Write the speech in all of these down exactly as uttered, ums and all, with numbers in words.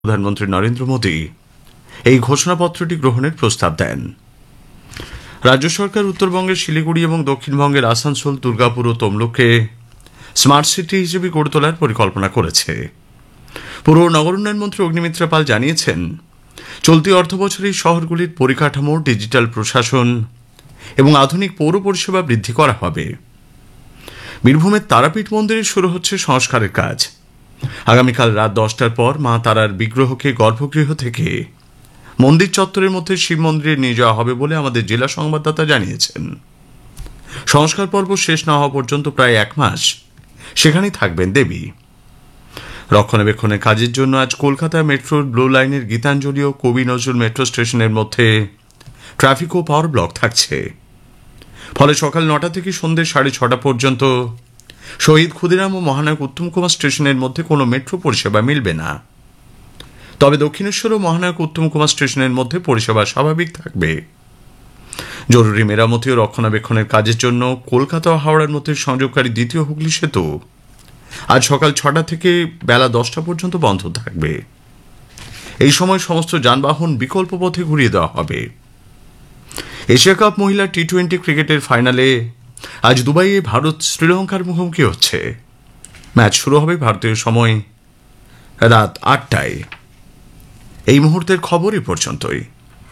প্রধানমন্ত্রী নরেন্দ্র মোদী এই ঘোষণাপত্রটি গ্রহণের প্রস্তাব দেন। রাজ্য সরকার উত্তরবঙ্গের শিলিগুড়ি এবং দক্ষিণবঙ্গের আসানসোল, দুর্গাপুর ও তমলুককে স্মার্ট সিটি হিসেবে গড়ে তোলার পরিকল্পনা করেছে। পুর ও নগর উন্নয়ন মন্ত্রী অগ্নিমিত্রা পাল জানিয়েছেন, চলতি অর্থবছরে এই শহরগুলির পরিকাঠামো, ডিজিটাল প্রশাসন এবং আধুনিক পৌর পরিষেবা বৃদ্ধি করা হবে। বীরভূমের তারাপীঠ মন্দিরে শুরু হচ্ছে সংস্কারের কাজ। আগামীকাল রাত দশটার পর মা তারার বিগ্রহকে গর্ভগৃহ থেকে মন্দির চত্বরের মধ্যে শিব মন্দিরে নিয়ে যাওয়া হবে বলে আমাদের জেলা সংবাদদাতা জানিয়েছেন। সংস্কার পর্ব শেষ না হওয়া পর্যন্ত প্রায় এক মাস সেখানেই থাকবেন দেবী। রক্ষণাবেক্ষণের কাজের জন্য আজ কলকাতা মেট্রোর ব্লু লাইনের গীতাঞ্জলি ও কবি নজরুল মেট্রো স্টেশনের মধ্যে ট্রাফিক ও পাওয়ার ব্লক থাকছে। ফলে সকাল নটা থেকে সন্ধ্যে সাড়ে ছটা পর্যন্ত শহীদ ক্ষুদিরাম ও মহানায়ক উত্তম কুমার স্টেশনের মধ্যে কোনো মেট্রো পরিষেবা মিলবে না। তবে দক্ষিণেশ্বর ও মহানায়ক উত্তম কুমার স্টেশনের মধ্যে পরিষেবা স্বাভাবিক থাকবে। জরুরি মেরামতি ও রক্ষণাবেক্ষণের কাজের জন্য কলকাতা ও হাওড়ার মধ্যে সংযোগকারী দ্বিতীয় হুগলি সেতু আজ সকাল ছটা থেকে বেলা দশটা পর্যন্ত বন্ধ থাকবে। এই সময় সমস্ত যানবাহন বিকল্প পথে ঘুরিয়ে দেওয়া হবে। এশিয়া কাপ মহিলা টি টোয়েন্টি ক্রিকেটের ফাইনালে আজ দুবাইয়ে ভারত শ্রীলঙ্কার মুখোমুখি হচ্ছে। ম্যাচ শুরু হবে ভারতীয় সময় রাত আটটায়। এই মুহূর্তের খবর এ পর্যন্তই।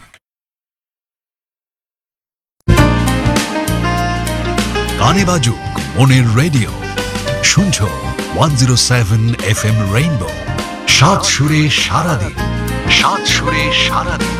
গানে বাজুক মনের রেডিও, শুনছো one zero seven F M rainbow. সাত সুরে সারাদিন, সাত সুরে সারাদিন।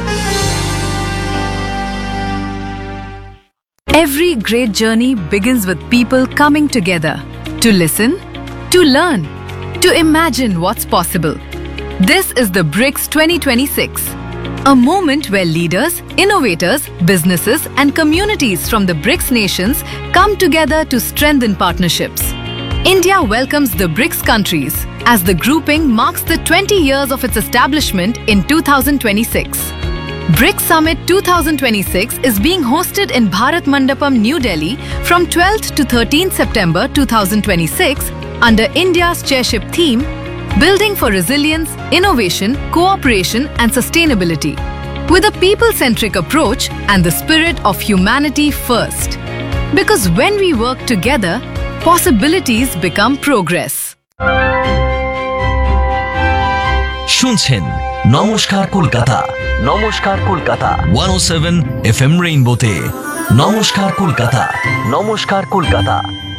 Every great journey begins with people coming together to listen, to learn, to imagine what's possible. This is the BRICS twenty twenty-six, a moment where leaders, innovators, businesses and communities from the BRICS nations come together to strengthen partnerships. India welcomes the BRICS countries as the grouping marks the twenty years of its establishment in two thousand twenty-six. BRICS Summit twenty twenty-six is being hosted in Bharat Mandapam, New Delhi from twelfth to thirteenth September twenty twenty-six under India's chairship theme, Building for Resilience, Innovation, Cooperation and Sustainability, with a people-centric approach and the spirit of humanity first. Because when we work together, possibilities become progress. শুনছেন নমস্কার কলকাতা, নমস্কার Kolkata one ও seven F M রেইনবোতে। নমস্কার কলকাতা, নমস্কার কলকাতা।